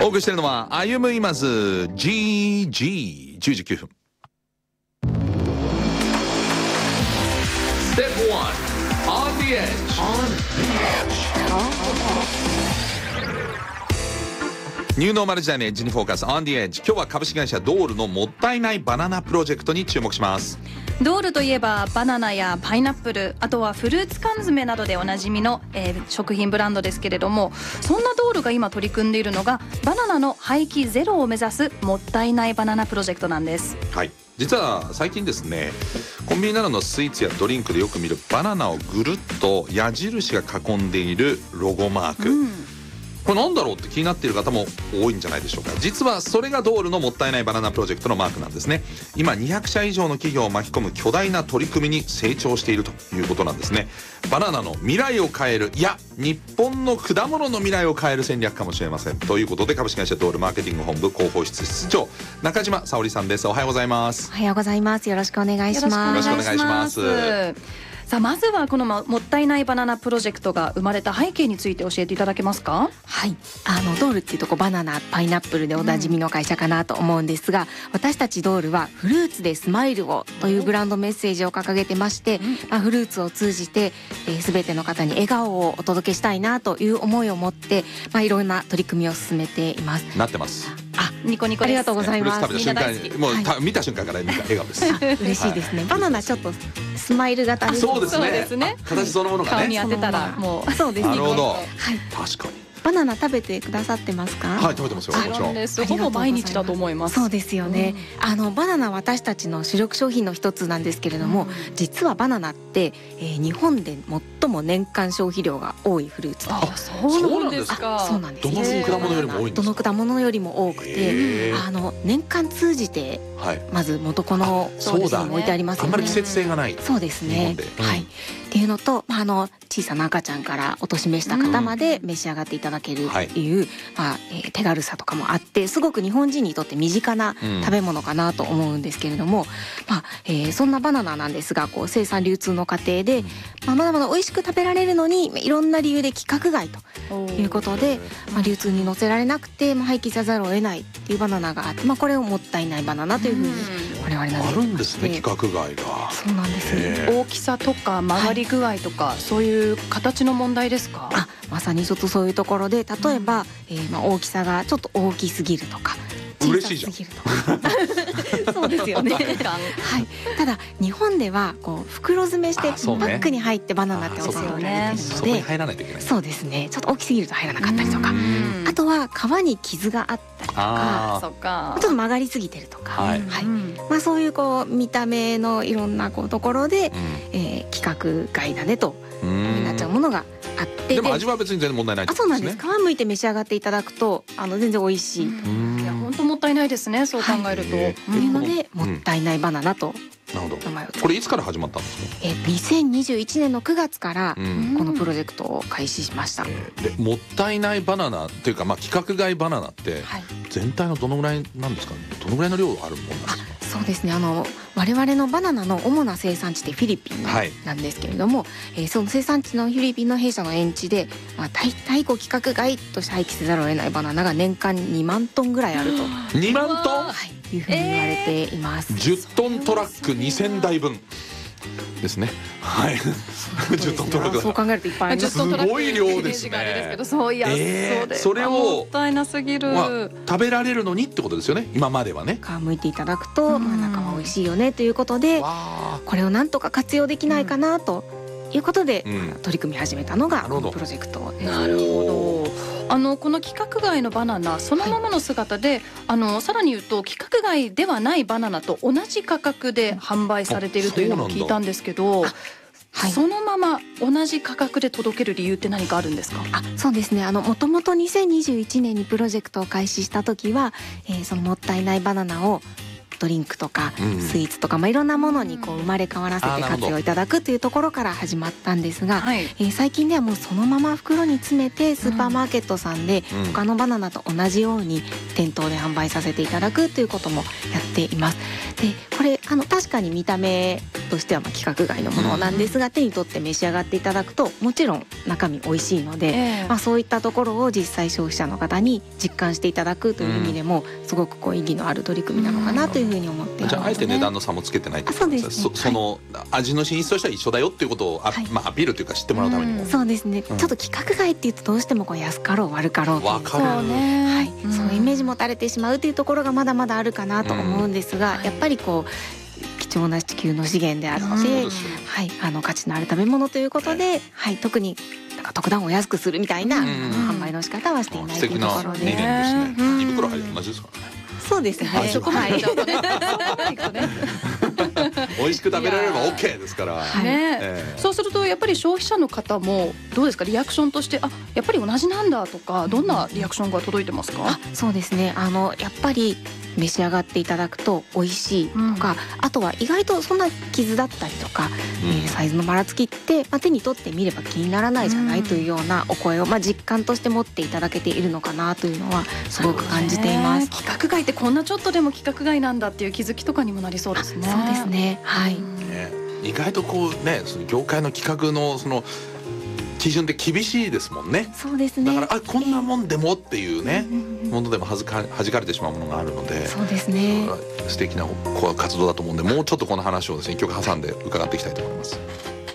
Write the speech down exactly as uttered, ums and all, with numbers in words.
お送りしているのは歩む今ず ジージー じゅうじきゅうふん。ステップワン On the edge On the edge ニューノーマル時代のエッジにフォーカス On the edge。 今日は株式会社ドールのもったいないバナナプロジェクトに注目します。 ドールといえばバナナやパイナップル、あとはフルーツ缶詰などでおなじみの、えー、食品ブランドですけれども、そんなドールが今取り組んでいるのがバナナの廃棄ゼロを目指すもったいないバナナプロジェクトなんです。 はい、実は最近ですね、コンビニなどのスイーツやドリンクでよく見るバナナをぐるっと矢印が囲んでいるロゴマーク、うん、これなんだろうって気になっている方も多いんじゃないでしょうか。実はそれがドールのもったいないバナナプロジェクトのマークなんですね。今にひゃくしゃ以上の企業を巻き込む巨大な取り組みに成長しているということなんですね。バナナの未来を変える、いや日本の果物の未来を変える戦略かもしれませんということで、株式会社ドールマーケティング本部広報室室長中島沙織さんです。おはようございます。 おはようございます。よろしくお願いします。 よろしくお願いします。 さあ、まずはこのもったいないバナナプロジェクトが生まれた背景について教えていただけますか？ はい、あのドールっていうとこうバナナ、パイナップルでおなじみの会社かなと思うんですが、うん、私たちドールはフルーツでスマイルをというブランドメッセージを掲げてまして、うん、まあ、フルーツを通じて、えー、全ての方に笑顔をお届けしたいなという思いを持って、まあ、いろんな取り組みを進めています。 なってます。 あ、ニコニコです。 ありがとうございます。 フルーツ食べた瞬間にもう、はい、見た瞬間から笑顔です。 嬉しいですね、はい、バナナちょっとスマイル型です。 そうですね、形そのものがね、 顔に当てたらもうそうですね。 なるほど、 はい、 確かに。 バナナ食べてくださってますか？ はい、食べてますよ。もちろんです。ほぼ毎日だと思います。 そうですよね、うん、あのバナナは私たちの主力商品の一つなんですけれども、うん、実はバナナって、えー、日本で最も年間消費量が多いフルーツ。 あ、そうなんですか。 そうなんです。 どの果物よりも多いんですか？ どの果物よりも多くて、あの年間通じて、はい、まず元このそうですね、置いてありますよね。 あんまり季節性がない。 そうですね、うん、はい、っていうのと、まあ、あの小さな赤ちゃんからお年召した方まで召し上がっていただけるっていう、うん、まあえー、手軽さとかもあって、すごく日本人にとって身近な食べ物かなと思うんですけれども、うん、まあえー、そんなバナナなんですが、こう生産流通の過程で、まあ、まだまだ美味しく食べられるのにいろんな理由で規格外ということで、まあ、流通に乗せられなくて、まあ、廃棄せざるを得ないっていうバナナがあって、まあ、これをもったいないバナナというふうに我々なあるんですね、規格外が。 そうなんですね。 大きさとか曲がり具合とか、はい、そういう形の問題ですか？ あ、まさにちょっとそういうところで、例えば、うん、えー、まあ大きさがちょっと大きすぎるとか、 嬉しいじゃん。 そうですよね。はい。ただ日本ではこう袋詰めしてパックに入ってバナナってお世話になっているので、 そこに入らないといけない。 そうですね。ちょっと大きすぎると入らなかったりとか、あとは皮に傷があったりとか、 そうか、 ちょっと曲がりすぎてるとか、 はい。 はい、まあそういうこう見た目のいろんなこうところで、うん、えー、規格外だねとなっちゃうものがあって、 でも味は別に全然問題ないですね。 あ、そうなんです。皮むいて召し上がっていただくと、あの全然美味しい。 いや、本当もったいないですね、そう考えると。 はい、っていうので、もったいないバナナと。 なるほど。これいつから始まったんですか？ えー、にせんにじゅういちねんのくがつからこのプロジェクトを開始しました。 えー、でもったいないバナナっていうか、まあ規格外バナナって全体のどのぐらいなんですかね？どのぐらいの量あるものなんですか？ そうですね、あの我々のバナナの主な生産地ってフィリピンなんですけれども、はい、えー、その生産地のフィリピンの弊社の園地で、まあ、大体こう規格外として廃棄せざるを得ないバナナが年間にまんトンぐらいあるとにまんトン、 はい、いうふうに言われています、 えー、じゅっトントラックにせんだいぶんですね。はい。じゅっトントラック。 そう考えるといっぱいあります。 すごい量ですね。 そういや、 えー、それをもったいなすぎる、 まあ、食べられるのにってことですよね。今まではね。 皮むいていただくと、まあ中は美味しいよねということで、これをなんとか活用できないかなということで、うん、取り組み始めたのがこのプロジェクトです。 なるほど。あのこの規格外のバナナそのままの姿で、はい、あのさらに言うと規格外ではないバナナと同じ価格で販売されているというのも聞いたんですけど、はい、そのまま同じ価格で届ける理由って何かあるんですか？ あ、そうですね、あのもともとにせんにじゅういちねんにプロジェクトを開始した時は、えー、そのもったいないバナナをドリンクとかスイーツとか、うん、まあ、いろんなものにこう生まれ変わらせて活用いただくというところから始まったんですが、はい、えー、最近ではもうそのまま袋に詰めてスーパーマーケットさんで他のバナナと同じように店頭で販売させていただくということもやっています。でこれあの確かに見た目としてはまあ規格外のものなんですが、手に取って召し上がっていただくともちろん中身美味しいので、 ええまあ、そういったところを実際消費者の方に実感していただくという意味でもすごくこう意義のある取り組みなのかなというふうに思っていますね。 じゃああえて値段の差もつけてないってことですね。そその味の品質としては一緒だよっていうことをあ、 はいまあ、アピールというか知ってもらうためにも、 そうですね、 うん、 ちょっと規格外っていうとどうしてもこう安かろう悪かろうというわかる、 そうね、 はい、 うん、 そういうイメージ持たれてしまうというところがまだまだあるかなと思うんですが、 うん、 やっぱりこう貴重な地球の資源であって、 うん、 はい、あの価値のある食べ物ということで、はい、特になんか特段お安くするみたいな、 うん、 あの販売の仕方はしていないというところで、 素敵な理念ですね、 うん、 胃袋入り同じですからね。 そうですね、 はい、そこまではい行っちゃうとね行くとね美味しく食べられれば OK ですから、 はいね、 えーそうするとやっぱり消費者の方もどうですか、リアクションとしてあやっぱり同じなんだとか、どんなリアクションが届いてますか？ あ、そうですね、あのやっぱり召し上がっていただくと美味しいとか、うん、あとは意外とそんな傷だったりとか、うん、えー、サイズのばらつきって、まあ、手に取ってみれば気にならないじゃない、うん、というようなお声を、まあ、実感として持っていただけているのかなというのはすごく感じています。 規格外ってこんなちょっとでも規格外なんだっていう気づきとかにもなりそうですね。 そうですね、はい、うん、 ね、意外とこうね、その業界の規格のその基準って厳しいですもんね。 そうですね。 だからあこんなもんでもっていうね、えー、ものでもはずか弾かれてしまうものがあるので、 そうですね。 素敵な活動だと思うんで、もうちょっとこの話をですね一曲挟んで伺っていきたいと思います。